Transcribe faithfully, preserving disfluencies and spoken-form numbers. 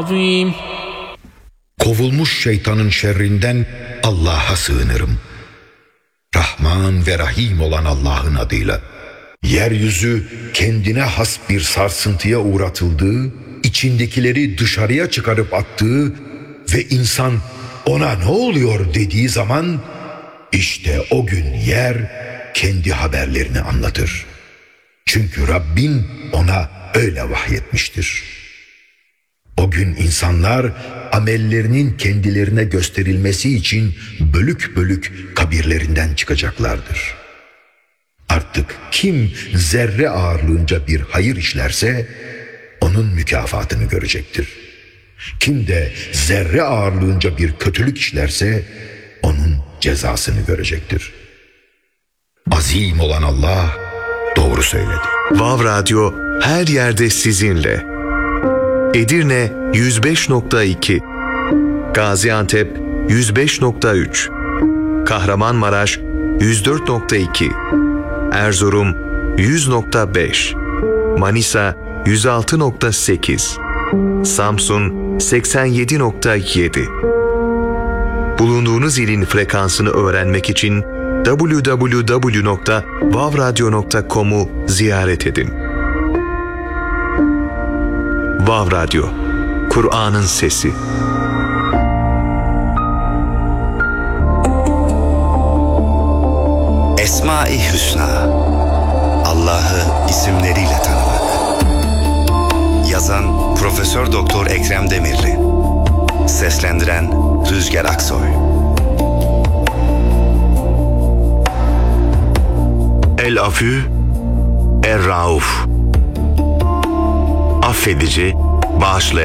Azim. Kovulmuş şeytanın şerrinden Allah'a sığınırım. Rahman ve Rahim olan Allah'ın adıyla. Yeryüzü kendine has bir sarsıntıya uğratıldığı, içindekileri dışarıya çıkarıp attığı ve insan ona ne oluyor dediği zaman işte o gün yer kendi haberlerini anlatır. Çünkü Rabbin ona öyle vahyetmiştir. O gün insanlar amellerinin kendilerine gösterilmesi için bölük bölük kabirlerinden çıkacaklardır. Artık kim zerre ağırlığınca bir hayır işlerse onun mükafatını görecektir. Kim de zerre ağırlığınca bir kötülük işlerse onun cezasını görecektir. Azim olan Allah doğru söyledi. Vav Radyo her yerde sizinle. Edirne yüz beş nokta iki, Gaziantep yüz beş nokta üç, Kahramanmaraş yüz dört nokta iki, Erzurum yüz nokta beş, Manisa yüz altı nokta sekiz, Samsun seksen yedi nokta yedi. Bulunduğunuz ilin frekansını öğrenmek için double-u double-u double-u nokta vav radyo nokta com'u ziyaret edin. Vav Radyo, Kur'an'ın sesi. Esma-i Hüsna, Allah'ı isimleriyle tanımak. Yazan Profesör Doktor Ekrem Demirli. Seslendiren Rüzgar Aksoy. El-Afü, Er-Rauf. Affedici, bağışlayan.